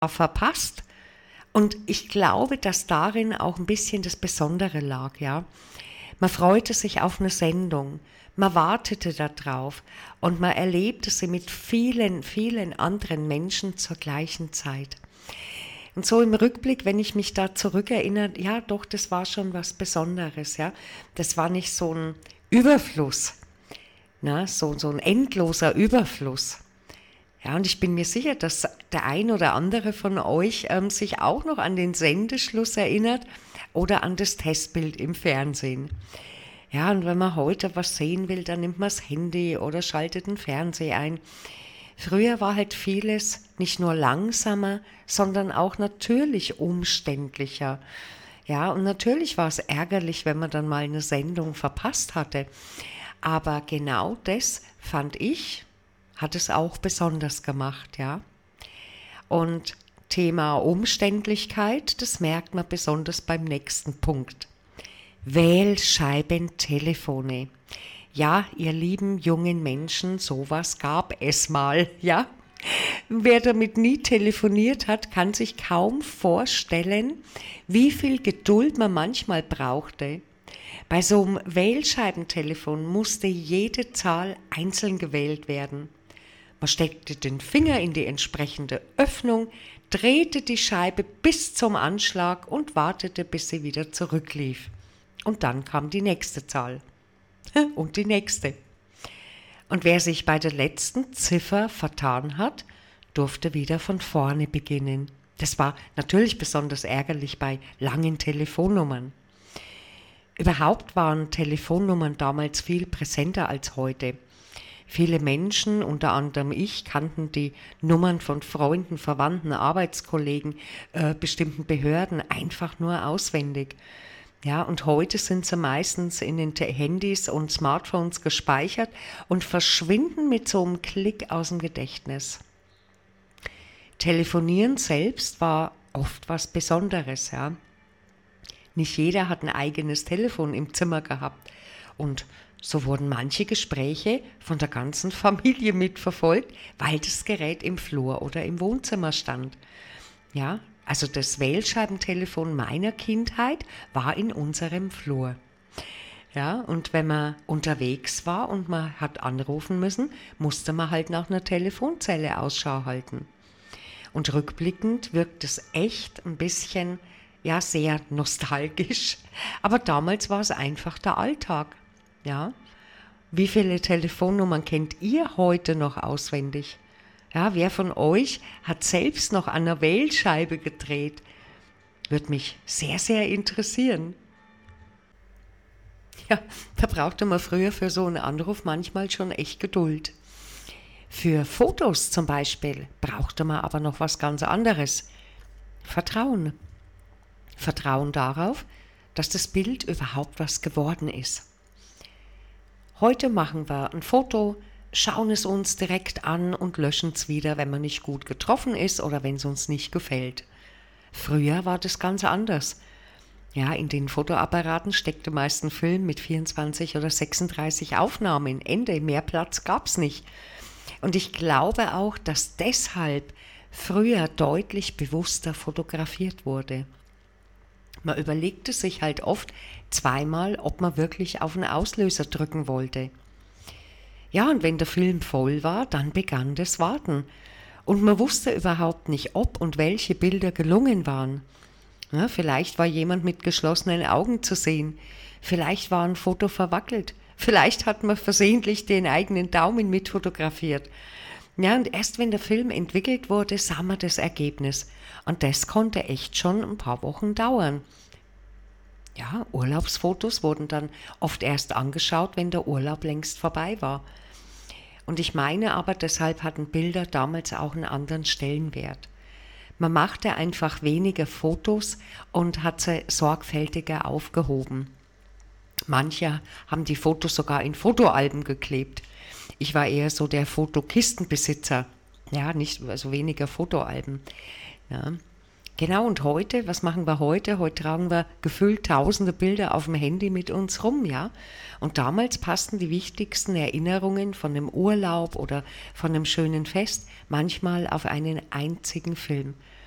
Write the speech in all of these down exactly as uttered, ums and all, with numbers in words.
verpasst. Und ich glaube, dass darin auch ein bisschen das Besondere lag, ja. Man freute sich auf eine Sendung, man wartete darauf und man erlebte sie mit vielen, vielen anderen Menschen zur gleichen Zeit. Und so im Rückblick, wenn ich mich da zurückerinnere, ja doch, das war schon was Besonderes, ja. Das war nicht so ein Überfluss, ne? so, so ein endloser Überfluss. Ja, und ich bin mir sicher, dass der ein oder andere von euch ähm, sich auch noch an den Sendeschluss erinnert oder an das Testbild im Fernsehen. Ja, und wenn man heute was sehen will, dann nimmt man das Handy oder schaltet den Fernseher ein. Früher war halt vieles nicht nur langsamer, sondern auch natürlich umständlicher. Ja, und natürlich war es ärgerlich, wenn man dann mal eine Sendung verpasst hatte. Aber genau das fand ich, hat es auch besonders gemacht, ja. Und Thema Umständlichkeit, das merkt man besonders beim nächsten Punkt. Wählscheibentelefone. Ja, ihr lieben jungen Menschen, sowas gab es mal, ja. Wer damit nie telefoniert hat, kann sich kaum vorstellen, wie viel Geduld man manchmal brauchte. Bei so einem Wählscheibentelefon musste jede Zahl einzeln gewählt werden. Man steckte den Finger in die entsprechende Öffnung, drehte die Scheibe bis zum Anschlag und wartete, bis sie wieder zurücklief. Und dann kam die nächste Zahl. Und die nächste. Und wer sich bei der letzten Ziffer vertan hat, durfte wieder von vorne beginnen. Das war natürlich besonders ärgerlich bei langen Telefonnummern. Überhaupt waren Telefonnummern damals viel präsenter als heute. Viele Menschen, unter anderem ich, kannten die Nummern von Freunden, Verwandten, Arbeitskollegen, äh, bestimmten Behörden einfach nur auswendig. Ja, und heute sind sie meistens in den Handys und Smartphones gespeichert und verschwinden mit so einem Klick aus dem Gedächtnis. Telefonieren selbst war oft was Besonderes, ja. Nicht jeder hat ein eigenes Telefon im Zimmer gehabt und so wurden manche Gespräche von der ganzen Familie mitverfolgt, weil das Gerät im Flur oder im Wohnzimmer stand. Ja, also das Wählscheibentelefon meiner Kindheit war in unserem Flur. Ja, und wenn man unterwegs war und man hat anrufen müssen, musste man halt nach einer Telefonzelle Ausschau halten. Und rückblickend wirkt es echt ein bisschen, ja, sehr nostalgisch. Aber damals war es einfach der Alltag. Ja, wie viele Telefonnummern kennt ihr heute noch auswendig? Ja, wer von euch hat selbst noch an der Wählscheibe gedreht? Würde mich sehr, sehr interessieren. Ja, da brauchte man früher für so einen Anruf manchmal schon echt Geduld. Für Fotos zum Beispiel brauchte man aber noch was ganz anderes. Vertrauen. Vertrauen darauf, dass das Bild überhaupt was geworden ist. Heute machen wir ein Foto, schauen es uns direkt an und löschen es wieder, wenn man nicht gut getroffen ist oder wenn es uns nicht gefällt. Früher war das ganz anders. Ja, in den Fotoapparaten steckte meist ein Film mit vierundzwanzig oder sechsunddreißig Aufnahmen. Ende, mehr Platz gab's nicht. Und ich glaube auch, dass deshalb früher deutlich bewusster fotografiert wurde. Man überlegte sich halt oft zweimal, ob man wirklich auf den Auslöser drücken wollte. Ja, und wenn der Film voll war, dann begann das Warten. Und man wusste überhaupt nicht, ob und welche Bilder gelungen waren. Ja, vielleicht war jemand mit geschlossenen Augen zu sehen. Vielleicht war ein Foto verwackelt. Vielleicht hat man versehentlich den eigenen Daumen mitfotografiert. Ja, und erst wenn der Film entwickelt wurde, sah man das Ergebnis. Und das konnte echt schon ein paar Wochen dauern. Ja, Urlaubsfotos wurden dann oft erst angeschaut, wenn der Urlaub längst vorbei war. Und ich meine aber, deshalb hatten Bilder damals auch einen anderen Stellenwert. Man machte einfach weniger Fotos und hat sie sorgfältiger aufgehoben. Manche haben die Fotos sogar in Fotoalben geklebt. Ich war eher so der Fotokistenbesitzer. Ja, nicht, also weniger Fotoalben. Ja. Genau, und heute, was machen wir heute? Heute tragen wir gefühlt tausende Bilder auf dem Handy mit uns rum, ja. Und damals passten die wichtigsten Erinnerungen von einem Urlaub oder von einem schönen Fest manchmal auf einen einzigen Film.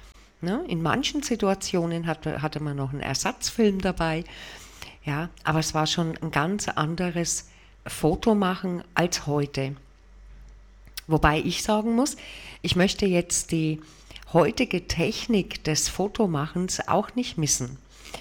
Ne? In manchen Situationen hatte, hatte man noch einen Ersatzfilm dabei, ja, aber es war schon ein ganz anderes Fotomachen als heute. Wobei ich sagen muss, ich möchte jetzt die heutige Technik des Fotomachens auch nicht missen.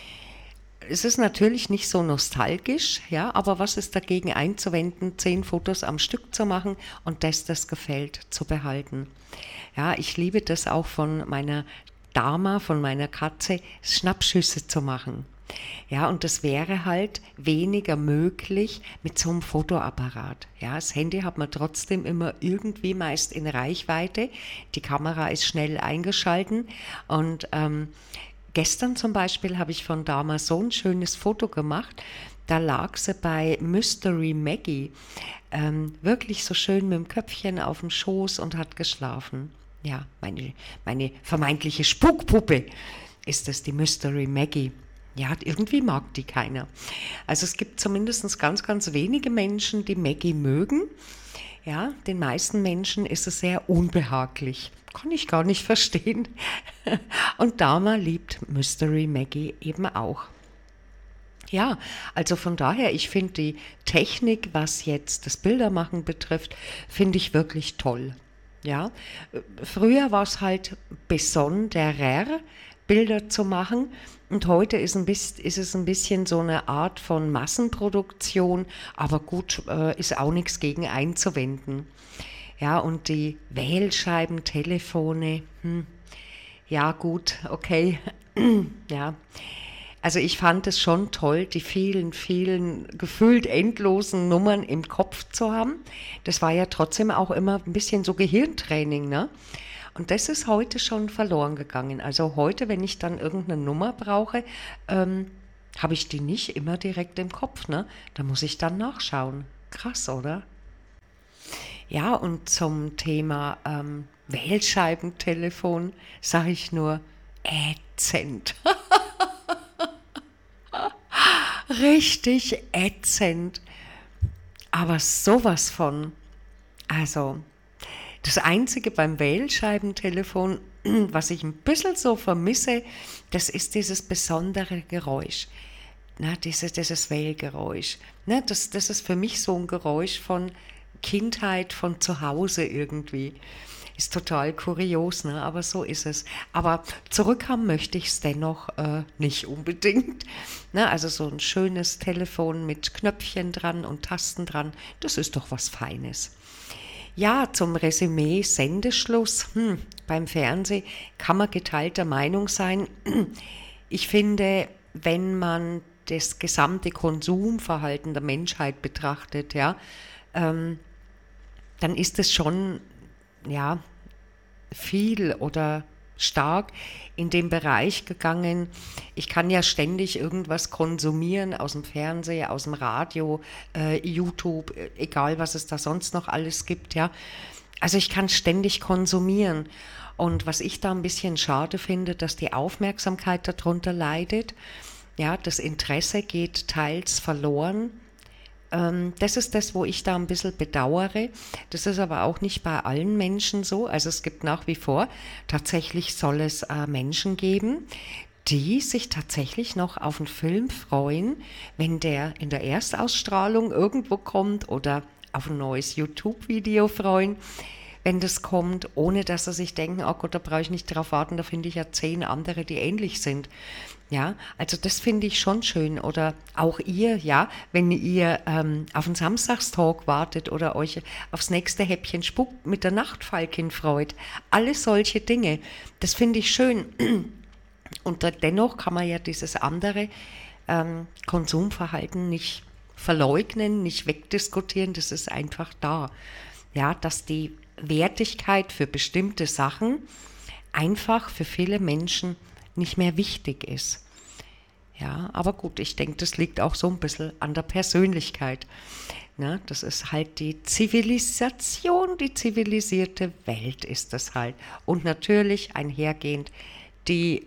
Es ist natürlich nicht so nostalgisch, ja, aber was ist dagegen einzuwenden, zehn Fotos am Stück zu machen und das, das gefällt, zu behalten. Ja, ich liebe das auch von meiner Dama, von meiner Katze, Schnappschüsse zu machen. Ja, und das wäre halt weniger möglich mit so einem Fotoapparat. Ja, das Handy hat man trotzdem immer irgendwie meist in Reichweite. Die Kamera ist schnell eingeschalten und ähm, gestern zum Beispiel habe ich von Dama so ein schönes Foto gemacht. Da lag sie bei Mystery Maggie, ähm, wirklich so schön mit dem Köpfchen auf dem Schoß und hat geschlafen. Ja, meine, meine vermeintliche Spukpuppe ist das, die Mystery Maggie. Ja, irgendwie mag die keiner. Also es gibt zumindest ganz, ganz wenige Menschen, die Maggie mögen. Ja, den meisten Menschen ist es sehr unbehaglich. Kann ich gar nicht verstehen. Und Dama liebt Mystery Maggie eben auch. Ja, also von daher, ich finde die Technik, was jetzt das Bildermachen betrifft, finde ich wirklich toll. Ja, früher war es halt besonderer, Bilder zu machen. Und heute ist, ein bisschen, ist es ein bisschen so eine Art von Massenproduktion, aber gut, äh, ist auch nichts gegen einzuwenden. Ja, und die Wählscheibentelefone, hm, ja gut, okay, ja. Also ich fand es schon toll, die vielen, vielen gefühlt endlosen Nummern im Kopf zu haben. Das war ja trotzdem auch immer ein bisschen so Gehirntraining, ne? Und das ist heute schon verloren gegangen. Also heute, wenn ich dann irgendeine Nummer brauche, ähm, habe ich die nicht immer direkt im Kopf, ne? Da muss ich dann nachschauen. Krass, oder? Ja, und zum Thema ähm, Wählscheibentelefon sage ich nur ätzend. Richtig ätzend. Aber sowas von. Also, das Einzige beim Wählscheibentelefon, was ich ein bisschen so vermisse, das ist dieses besondere Geräusch. Na, dieses, dieses Wählgeräusch. Na, das, das ist für mich so ein Geräusch von Kindheit, von zu Hause irgendwie. Ist total kurios, ne? Aber so ist es. Aber zurückhaben möchte ich es dennoch äh, nicht unbedingt. Ne? Also so ein schönes Telefon mit Knöpfchen dran und Tasten dran, das ist doch was Feines. Ja, zum Resümee, Sendeschluss. Hm, beim Fernsehen kann man geteilter Meinung sein. Ich finde, wenn man das gesamte Konsumverhalten der Menschheit betrachtet, ja, ähm, dann ist es schon, ja, viel oder stark in den Bereich gegangen. Ich kann ja ständig irgendwas konsumieren aus dem Fernseher, aus dem Radio, äh, YouTube, egal was es da sonst noch alles gibt, ja. Also ich kann ständig konsumieren. Und was ich da ein bisschen schade finde, dass die Aufmerksamkeit darunter leidet. Ja, das Interesse geht teils verloren. Das ist das, wo ich da ein bisschen bedauere. Das ist aber auch nicht bei allen Menschen so. Also es gibt nach wie vor, tatsächlich soll es äh, Menschen geben, die sich tatsächlich noch auf einen Film freuen, wenn der in der Erstausstrahlung irgendwo kommt oder auf ein neues YouTube-Video freuen, wenn das kommt, ohne dass sie sich denken, oh Gott, da brauche ich nicht drauf warten, da finde ich ja zehn andere, die ähnlich sind. Ja, also das finde ich schon schön. Oder auch ihr, ja, wenn ihr ähm, auf einen Samstagstalk wartet oder euch aufs nächste Häppchen Spuk mit der Nachtfalkin freut. Alle solche Dinge, das finde ich schön. Und dennoch kann man ja dieses andere ähm, Konsumverhalten nicht verleugnen, nicht wegdiskutieren, das ist einfach da. Ja, dass die Wertigkeit für bestimmte Sachen einfach für viele Menschen nicht mehr wichtig ist. Ja, aber gut, ich denke, das liegt auch so ein bisschen an der Persönlichkeit. Ne, das ist halt die Zivilisation, die zivilisierte Welt ist das halt. Und natürlich einhergehend die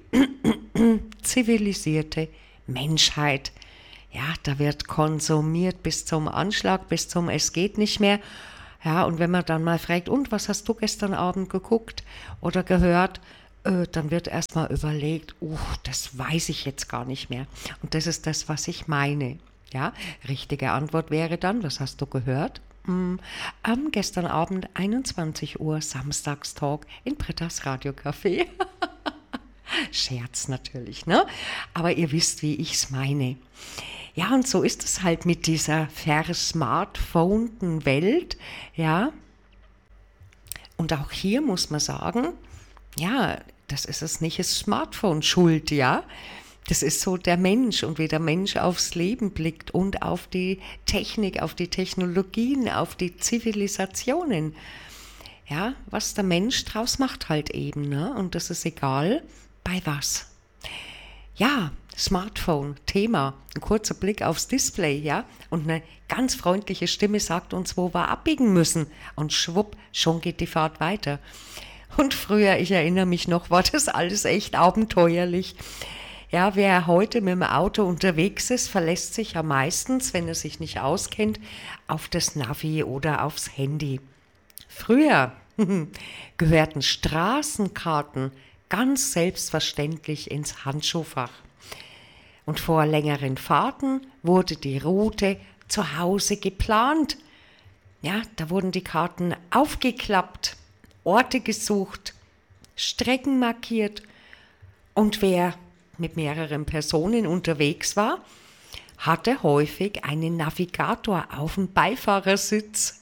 zivilisierte Menschheit. Ja, da wird konsumiert bis zum Anschlag, bis zum Es geht nicht mehr. Ja, und wenn man dann mal fragt, und was hast du gestern Abend geguckt oder gehört? äh, dann wird erstmal überlegt, uh, das weiß ich jetzt gar nicht mehr. Und das ist das, was ich meine. Ja, richtige Antwort wäre dann, was hast du gehört? Hm, am gestern Abend einundzwanzig Uhr Samstagstalk in Brittas Radiocafé. Scherz natürlich, ne? Aber ihr wisst, wie ich es meine. Ja, und so ist es halt mit dieser versmartphonten Welt, ja. Und auch hier muss man sagen, ja, das ist es nicht das Smartphone schuld, ja. Das ist so der Mensch und wie der Mensch aufs Leben blickt und auf die Technik, auf die Technologien, auf die Zivilisationen. Ja, was der Mensch draus macht halt eben, ne? Und das ist egal, bei was. Ja, Smartphone, Thema, ein kurzer Blick aufs Display, ja, und eine ganz freundliche Stimme sagt uns, wo wir abbiegen müssen. Und schwupp, schon geht die Fahrt weiter. Und früher, ich erinnere mich noch, war das alles echt abenteuerlich. Ja, wer heute mit dem Auto unterwegs ist, verlässt sich ja meistens, wenn er sich nicht auskennt, auf das Navi oder aufs Handy. Früher gehörten Straßenkarten ganz selbstverständlich ins Handschuhfach. Und vor längeren Fahrten wurde die Route zu Hause geplant. Ja, da wurden die Karten aufgeklappt, Orte gesucht, Strecken markiert. Und wer mit mehreren Personen unterwegs war, hatte häufig einen Navigator auf dem Beifahrersitz.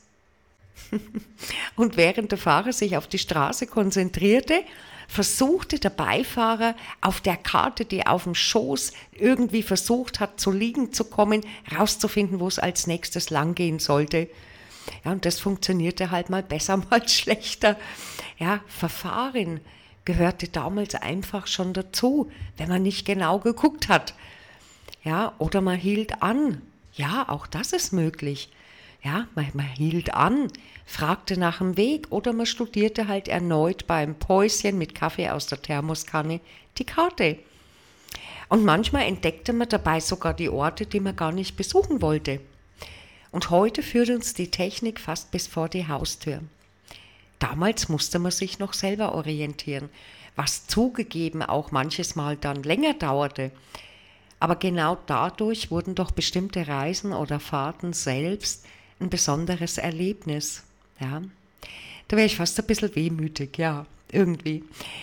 Und während der Fahrer sich auf die Straße konzentrierte, versuchte der Beifahrer auf der Karte, die auf dem Schoß irgendwie versucht hat zu liegen zu kommen, rauszufinden, wo es als nächstes langgehen sollte. Ja, und das funktionierte halt mal besser, mal schlechter. Ja, Verfahren gehörte damals einfach schon dazu, wenn man nicht genau geguckt hat. Ja, oder man hielt an. Ja, auch das ist möglich. Ja, man, man hielt an, fragte nach dem Weg oder man studierte halt erneut beim Päuschen mit Kaffee aus der Thermoskanne die Karte. Und manchmal entdeckte man dabei sogar die Orte, die man gar nicht besuchen wollte. Und heute führt uns die Technik fast bis vor die Haustür. Damals musste man sich noch selber orientieren, was zugegeben auch manches Mal dann länger dauerte. Aber genau dadurch wurden doch bestimmte Reisen oder Fahrten selbst ein besonderes Erlebnis. Ja. Da wäre ich fast ein bisschen wehmütig, ja, irgendwie.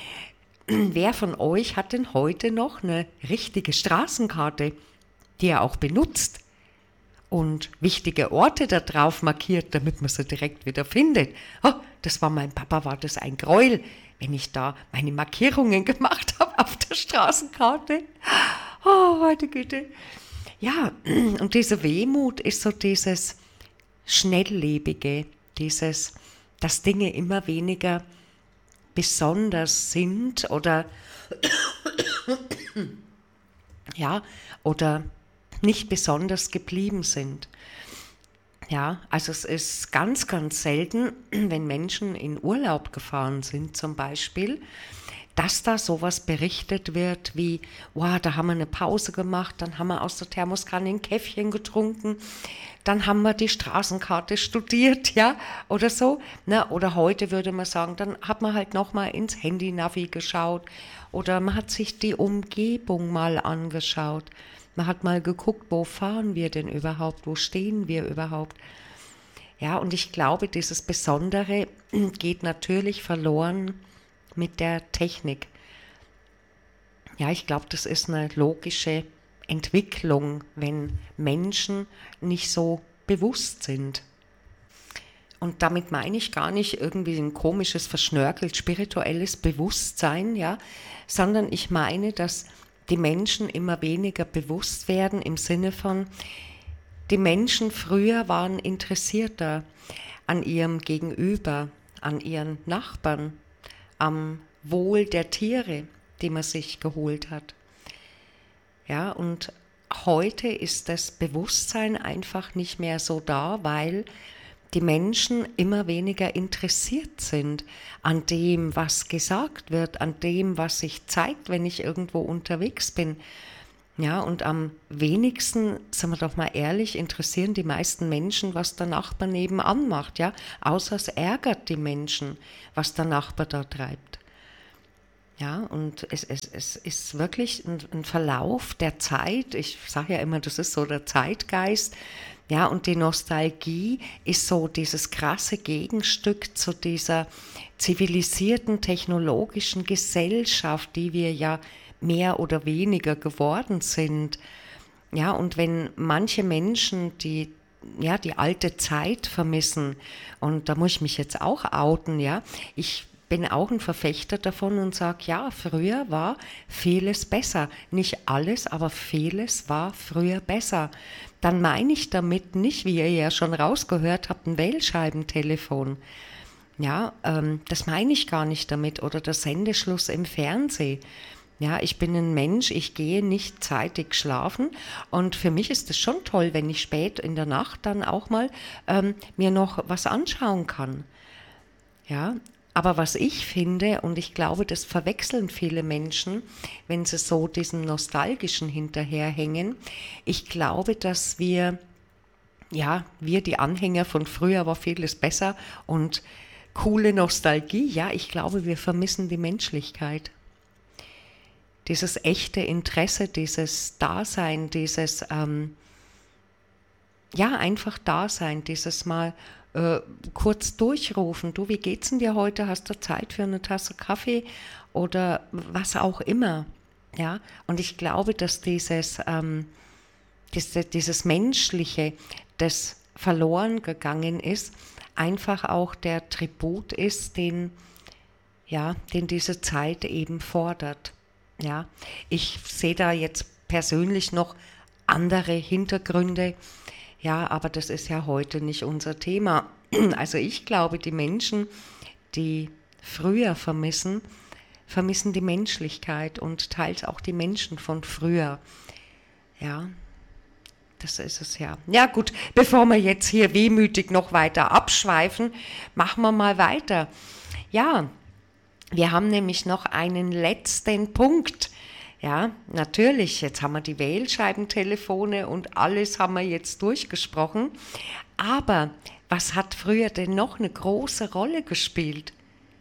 Wer von euch hat denn heute noch eine richtige Straßenkarte, die er auch benutzt und wichtige Orte da drauf markiert, damit man sie direkt wieder findet? Oh, das war mein Papa, war das ein Gräuel, wenn ich da meine Markierungen gemacht habe auf der Straßenkarte. Oh, meine Güte. Ja, und diese Wehmut ist so dieses Schnelllebige, dieses, dass Dinge immer weniger besonders sind oder ja, oder nicht besonders geblieben sind. Ja, also es ist ganz, ganz selten, wenn Menschen in Urlaub gefahren sind zum Beispiel, dass da sowas berichtet wird wie, wow, da haben wir eine Pause gemacht, dann haben wir aus der Thermoskanne ein Käffchen getrunken, dann haben wir die Straßenkarte studiert, ja, oder so. Ne? Oder heute würde man sagen, dann hat man halt nochmal ins Handy-Navi geschaut oder man hat sich die Umgebung mal angeschaut. Man hat mal geguckt, wo fahren wir denn überhaupt, wo stehen wir überhaupt. Ja, und ich glaube, dieses Besondere geht natürlich verloren mit der Technik. Ja, ich glaube, das ist eine logische Entwicklung, wenn Menschen nicht so bewusst sind. Und damit meine ich gar nicht irgendwie ein komisches, verschnörkelt, spirituelles Bewusstsein, ja, sondern ich meine, dass die Menschen immer weniger bewusst werden im Sinne von, die Menschen früher waren interessierter an ihrem Gegenüber, an ihren Nachbarn, am Wohl der Tiere, die man sich geholt hat. Ja, und heute ist das Bewusstsein einfach nicht mehr so da, weil die Menschen immer weniger interessiert sind an dem, was gesagt wird, an dem, was sich zeigt, wenn ich irgendwo unterwegs bin. Ja, und am wenigsten, sagen wir doch mal ehrlich, interessieren die meisten Menschen, was der Nachbar nebenan macht, ja, außer es ärgert die Menschen, was der Nachbar da treibt. Ja, und es, es, es ist wirklich ein, ein Verlauf der Zeit. Ich sage ja immer, das ist so der Zeitgeist. Ja, und die Nostalgie ist so dieses krasse Gegenstück zu dieser zivilisierten, technologischen Gesellschaft, die wir ja mehr oder weniger geworden sind. Ja, und wenn manche Menschen die, ja, die alte Zeit vermissen, und da muss ich mich jetzt auch outen, ja, ich bin auch ein Verfechter davon und sage, ja, früher war vieles besser. Nicht alles, aber vieles war früher besser. Dann meine ich damit nicht, wie ihr ja schon rausgehört habt, ein Wählscheibentelefon. Ja, ähm, das meine ich gar nicht damit. Oder der Sendeschluss im Fernsehen. Ja, ich bin ein Mensch, ich gehe nicht zeitig schlafen, und für mich ist es schon toll, wenn ich spät in der Nacht dann auch mal ähm, mir noch was anschauen kann. Ja, aber was ich finde, und ich glaube, das verwechseln viele Menschen, wenn sie so diesem Nostalgischen hinterherhängen, ich glaube, dass wir, ja, wir die Anhänger von früher war vieles besser und coole Nostalgie, ja, ich glaube, wir vermissen die Menschlichkeit. Dieses echte Interesse, dieses Dasein, dieses, ähm, ja, einfach Dasein, dieses mal äh, kurz durchrufen. Du, wie geht's denn dir heute? Hast du Zeit für eine Tasse Kaffee oder was auch immer? Ja, und ich glaube, dass dieses, ähm, diese, dieses Menschliche, das verloren gegangen ist, einfach auch der Tribut ist, den, ja, den diese Zeit eben fordert. Ja, ich sehe da jetzt persönlich noch andere Hintergründe, ja, aber das ist ja heute nicht unser Thema. Also ich glaube, die Menschen, die früher vermissen, vermissen die Menschlichkeit und teils auch die Menschen von früher. Ja, das ist es ja. Ja gut, bevor wir jetzt hier wehmütig noch weiter abschweifen, machen wir mal weiter. Ja, wir haben nämlich noch einen letzten Punkt. Ja, natürlich, jetzt haben wir die Wählscheibentelefone und alles haben wir jetzt durchgesprochen. Aber was hat früher denn noch eine große Rolle gespielt?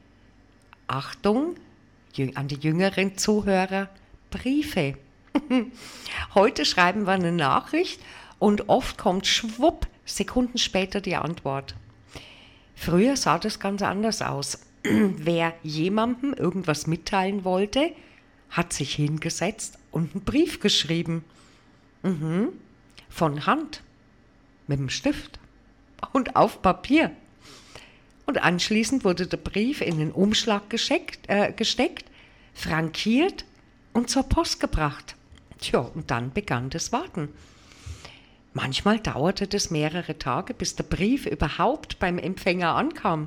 Achtung, an die jüngeren Zuhörer, Briefe. Heute schreiben wir eine Nachricht und oft kommt schwupp, Sekunden später die Antwort. Früher sah das ganz anders aus. Wer jemandem irgendwas mitteilen wollte, hat sich hingesetzt und einen Brief geschrieben. Mhm. Von Hand, mit dem Stift und auf Papier. Und anschließend wurde der Brief in den Umschlag geschickt, äh, gesteckt, frankiert und zur Post gebracht. Tja, und dann begann das Warten. Manchmal dauerte das mehrere Tage, bis der Brief überhaupt beim Empfänger ankam.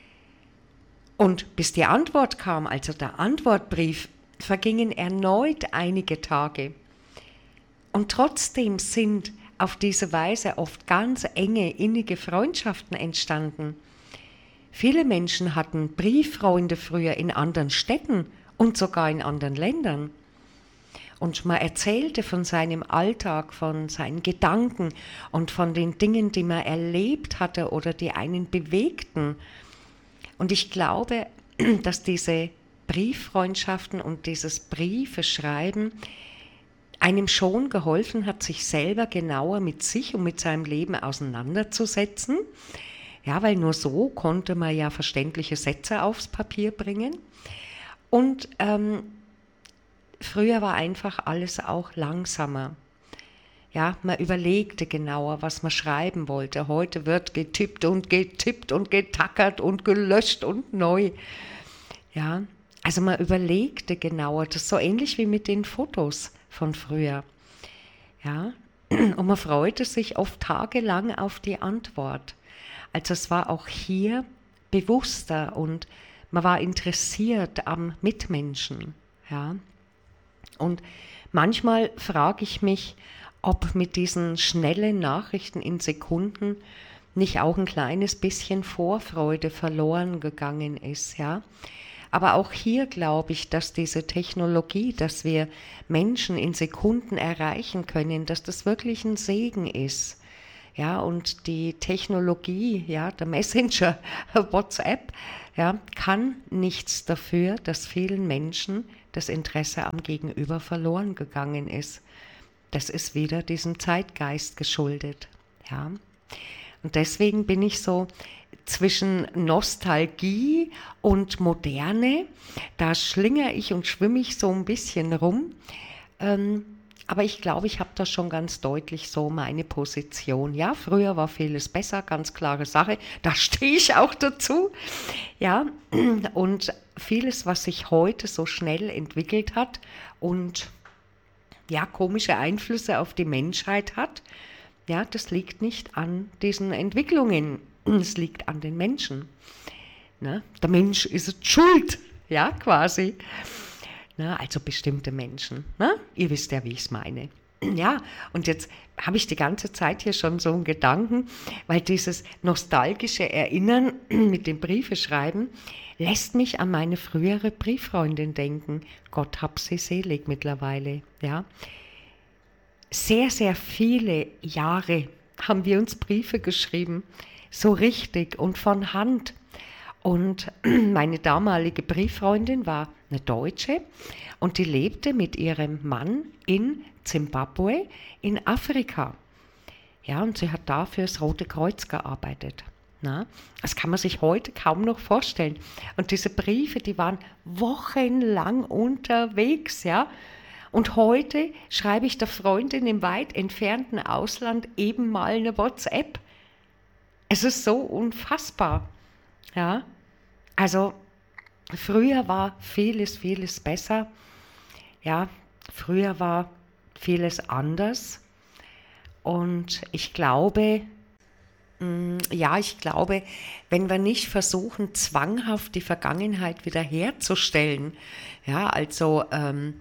Und bis die Antwort kam, also der Antwortbrief, vergingen erneut einige Tage. Und trotzdem sind auf diese Weise oft ganz enge, innige Freundschaften entstanden. Viele Menschen hatten Brieffreunde früher in anderen Städten und sogar in anderen Ländern. Und man erzählte von seinem Alltag, von seinen Gedanken und von den Dingen, die man erlebt hatte oder die einen bewegten. Und ich glaube, dass diese Brieffreundschaften und dieses Briefeschreiben einem schon geholfen hat, sich selber genauer mit sich und mit seinem Leben auseinanderzusetzen. Ja, weil nur so konnte man ja verständliche Sätze aufs Papier bringen. Und ähm, früher war einfach alles auch langsamer. Ja, man überlegte genauer, was man schreiben wollte. Heute wird getippt und getippt und getackert und gelöscht und neu. Ja, also man überlegte genauer. Das ist so ähnlich wie mit den Fotos von früher. Ja, und man freute sich oft tagelang auf die Antwort. Also es war auch hier bewusster und man war interessiert am Mitmenschen. Ja, und manchmal frage ich mich, ob mit diesen schnellen Nachrichten in Sekunden nicht auch ein kleines bisschen Vorfreude verloren gegangen ist, ja. Aber auch hier glaube ich, dass diese Technologie, dass wir Menschen in Sekunden erreichen können, dass das wirklich ein Segen ist. ja, und die Technologie, ja, der Messenger, WhatsApp, ja, kann nichts dafür, dass vielen Menschen das Interesse am Gegenüber verloren gegangen ist. Das ist wieder diesem Zeitgeist geschuldet, ja. Und deswegen bin ich so zwischen Nostalgie und Moderne, da schlingere ich und schwimme ich so ein bisschen rum. Ähm, aber ich glaube, ich habe da schon ganz deutlich so meine Position. Ja, früher war vieles besser, ganz klare Sache. Da stehe ich auch dazu. Ja, und vieles, was sich heute so schnell entwickelt hat und ja, komische Einflüsse auf die Menschheit hat, ja, das liegt nicht an diesen Entwicklungen. Es liegt an den Menschen. Ne? Der Mensch ist schuld, ja, quasi. Ne? Also bestimmte Menschen. Ne? Ihr wisst ja, wie ich es meine. Ja, und jetzt habe ich die ganze Zeit hier schon so einen Gedanken, weil dieses nostalgische Erinnern mit dem Briefeschreiben lässt mich an meine frühere Brieffreundin denken. Gott hab sie selig mittlerweile. Ja. Sehr, sehr viele Jahre haben wir uns Briefe geschrieben, so richtig und von Hand. Und meine damalige Brieffreundin war eine Deutsche und die lebte mit ihrem Mann in Zimbabwe in Afrika. Ja, und sie hat da für das Rote Kreuz gearbeitet. Na, das kann man sich heute kaum noch vorstellen. Und diese Briefe, die waren wochenlang unterwegs, ja. Und heute schreibe ich der Freundin im weit entfernten Ausland eben mal eine WhatsApp. Es ist so unfassbar, ja. Also früher war vieles, vieles besser. Ja, früher war vieles anders. Und ich glaube, mh, ja, ich glaube, wenn wir nicht versuchen, zwanghaft die Vergangenheit wiederherzustellen, ja, also ähm,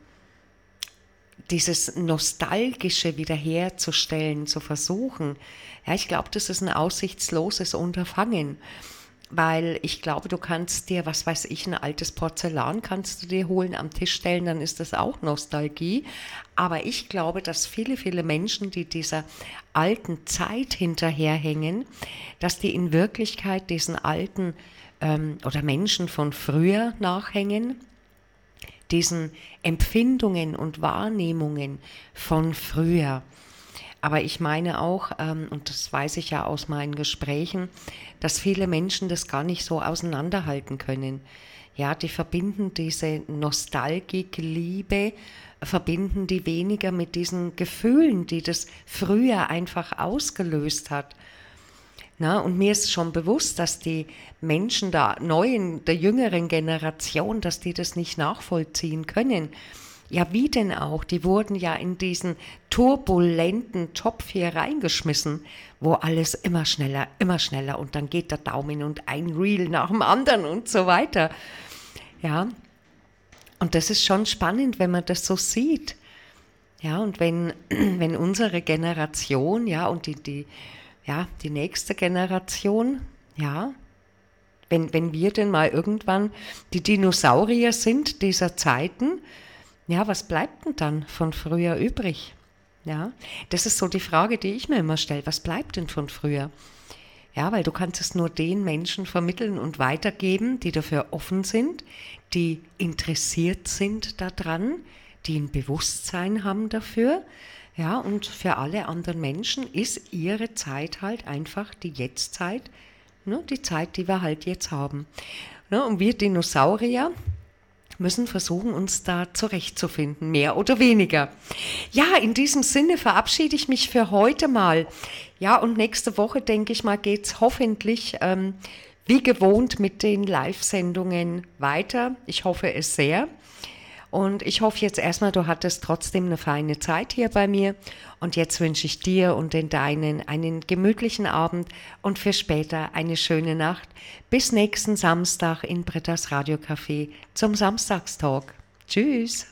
dieses Nostalgische wiederherzustellen, zu versuchen, ja, ich glaube, das ist ein aussichtsloses Unterfangen. Weil ich glaube, du kannst dir, was weiß ich, ein altes Porzellan kannst du dir holen, am Tisch stellen, dann ist das auch Nostalgie. Aber ich glaube, dass viele, viele Menschen, die dieser alten Zeit hinterherhängen, dass die in Wirklichkeit diesen alten ähm, oder Menschen von früher nachhängen, diesen Empfindungen und Wahrnehmungen von früher. Aber ich meine auch, ähm, und das weiß ich ja aus meinen Gesprächen, dass viele Menschen das gar nicht so auseinanderhalten können. Ja, die verbinden diese Nostalgik, Liebe, verbinden die weniger mit diesen Gefühlen, die das früher einfach ausgelöst hat. Na, und mir ist schon bewusst, dass die Menschen der neuen, der jüngeren Generation, dass die das nicht nachvollziehen können. Ja, wie denn auch? Die wurden ja in diesen turbulenten Topf hier reingeschmissen, wo alles immer schneller, immer schneller und dann geht der Daumen und ein Reel nach dem anderen und so weiter. Ja, und das ist schon spannend, wenn man das so sieht. Ja, und wenn, wenn unsere Generation, ja, und die, die, ja, die nächste Generation, ja, wenn, wenn wir denn mal irgendwann die Dinosaurier sind dieser Zeiten, ja, was bleibt denn dann von früher übrig? Ja, das ist so die Frage, die ich mir immer stelle. Was bleibt denn von früher? Ja, weil du kannst es nur den Menschen vermitteln und weitergeben, die dafür offen sind, die interessiert sind daran, die ein Bewusstsein haben dafür. Ja, und für alle anderen Menschen ist ihre Zeit halt einfach die Jetztzeit, ne, die Zeit, die wir halt jetzt haben. Ne, und wir Dinosaurier müssen versuchen, uns da zurechtzufinden, mehr oder weniger. Ja, in diesem Sinne verabschiede ich mich für heute mal. Ja, und nächste Woche, denke ich mal, geht es hoffentlich ähm, wie gewohnt mit den Live-Sendungen weiter. Ich hoffe es sehr. Und ich hoffe jetzt erstmal, du hattest trotzdem eine feine Zeit hier bei mir. Und jetzt wünsche ich dir und den Deinen einen gemütlichen Abend und für später eine schöne Nacht. Bis nächsten Samstag in Brittas Radiocafé zum Samstagstalk. Tschüss.